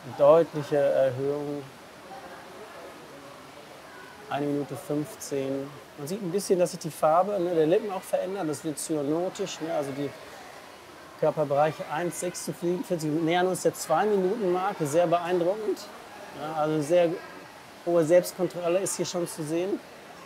Deutliche Erhöhung. 1 Minute 15. Man sieht ein bisschen, dass sich die Farbe, ne, der Lippen auch verändert. Das wird cyanotisch. Ne, also die Körperbereiche 1,6 zu 44. Wir nähern uns der 2-Minuten-Marke. Sehr beeindruckend. Ja, also sehr hohe Selbstkontrolle ist hier schon zu sehen.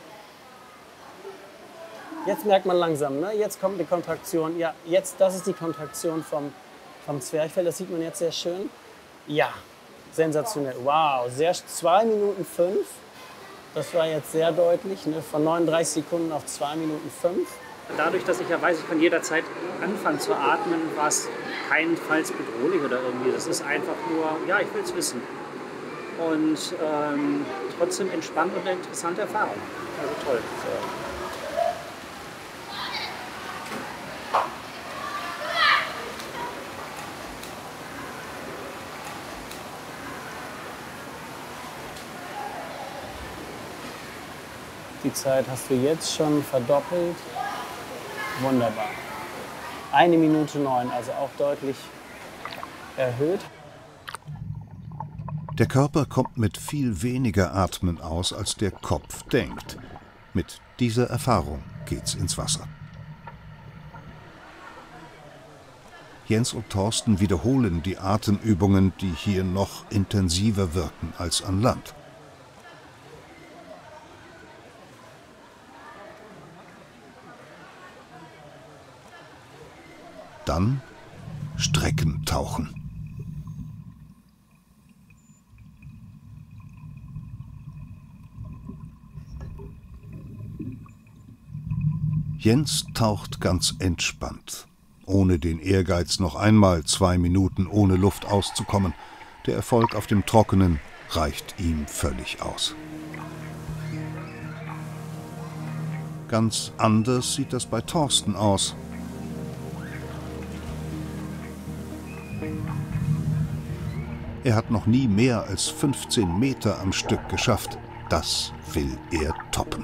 Jetzt merkt man langsam, ne? Jetzt kommt die Kontraktion. Ja, jetzt, das ist die Kontraktion vom Zwerchfell. Das sieht man jetzt sehr schön. Ja, sensationell. Wow, 2 Minuten 5. Das war jetzt sehr deutlich, ne? Von 39 Sekunden auf 2 Minuten 5. Dadurch, dass ich ja weiß, ich kann jederzeit anfangen zu atmen, war es keinenfalls bedrohlich oder irgendwie. Das ist einfach nur, ja, ich will es wissen. Und trotzdem entspannt und eine interessante Erfahrung. Also toll. So. Die Zeit hast du jetzt schon verdoppelt. Wunderbar. 1 Minute 9, also auch deutlich erhöht. Der Körper kommt mit viel weniger Atmen aus, als der Kopf denkt. Mit dieser Erfahrung geht's ins Wasser. Jens und Thorsten wiederholen die Atemübungen, die hier noch intensiver wirken als an Land. Dann Streckentauchen. Jens taucht ganz entspannt, ohne den Ehrgeiz, noch einmal 2 Minuten ohne Luft auszukommen. Der Erfolg auf dem Trockenen reicht ihm völlig aus. Ganz anders sieht das bei Thorsten aus. Er hat noch nie mehr als 15 Meter am Stück geschafft. Das will er toppen.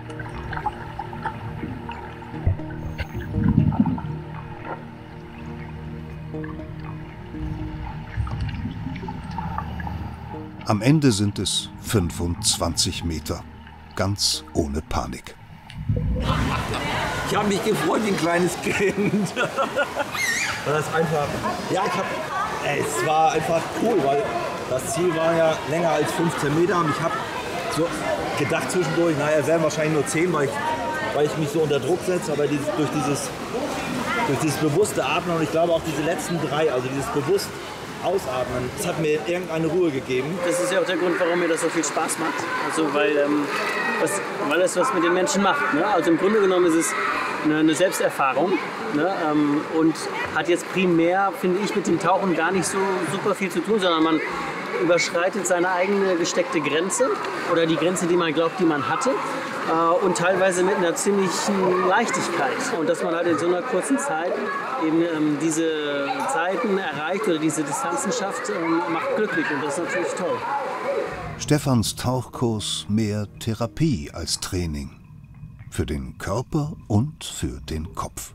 Am Ende sind es 25 Meter, ganz ohne Panik. Ich habe mich gefreut wie ein kleines Kind. Das ist einfach, ja, es war einfach cool, weil das Ziel war ja länger als 15 Meter und ich habe so gedacht zwischendurch, naja, es wären wahrscheinlich nur 10, weil ich mich so unter Druck setze, aber durch dieses bewusste Atmen und ich glaube auch diese letzten 3, also dieses bewusst Ausatmen, das hat mir irgendeine Ruhe gegeben. Das ist ja auch der Grund, warum mir das so viel Spaß macht. Also weil es was mit den Menschen macht. Ne? Also im Grunde genommen ist es eine Selbsterfahrung, ne? Und hat jetzt primär, finde ich, mit dem Tauchen gar nicht so super viel zu tun, sondern man überschreitet seine eigene gesteckte Grenze oder die Grenze, die man glaubt, die man hatte. Und teilweise mit einer ziemlichen Leichtigkeit. Und dass man halt in so einer kurzen Zeit eben diese Zeiten erreicht oder diese Distanzen schafft, macht glücklich und das ist natürlich toll. Stefans Tauchkurs mehr Therapie als Training. Für den Körper und für den Kopf.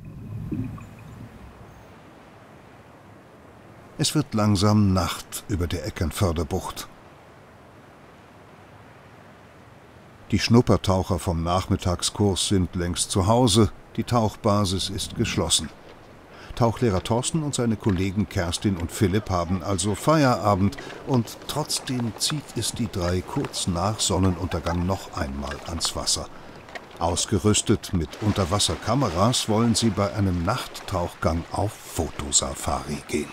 Es wird langsam Nacht über der Eckernförder Bucht. Die Schnuppertaucher vom Nachmittagskurs sind längst zu Hause, die Tauchbasis ist geschlossen. Tauchlehrer Thorsten und seine Kollegen Kerstin und Philipp haben also Feierabend und trotzdem zieht es die 3 kurz nach Sonnenuntergang noch einmal ans Wasser. Ausgerüstet mit Unterwasserkameras wollen sie bei einem Nachttauchgang auf Fotosafari gehen.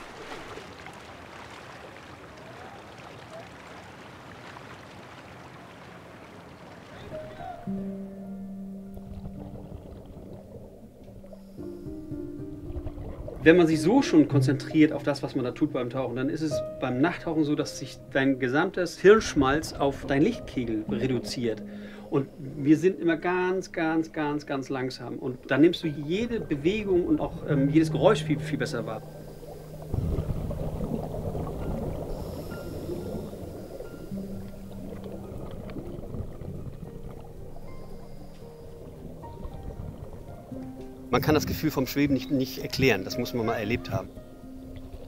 Wenn man sich so schon konzentriert auf das, was man da tut beim Tauchen, dann ist es beim Nachttauchen so, dass sich dein gesamtes Hirnschmalz auf dein Lichtkegel reduziert. Und wir sind immer ganz langsam. Und dann nimmst du jede Bewegung und auch jedes Geräusch viel besser wahr. Man kann das Gefühl vom Schweben nicht erklären, das muss man mal erlebt haben.